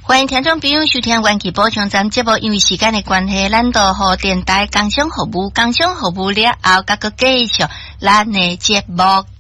欢迎听众朋友收听元气宝藏站节目，因为时间的关系，咱就和电台工商服务了后，甲个继续咱的节目。